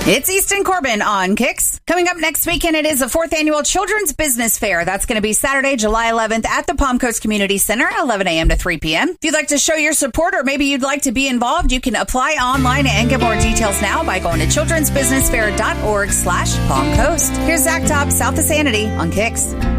It's Easton Corbin on Kicks. Coming up next weekend, it is the 4th Annual Children's Business Fair. That's going to be Saturday, July 11th at the Palm Coast Community Center, 11 a.m. to 3 p.m. If you'd like to show your support or maybe you'd like to be involved, you can apply online and get more details now by going to childrensbusinessfair.org/Palm Coast. Here's Zach Top, South of Sanity on Kicks.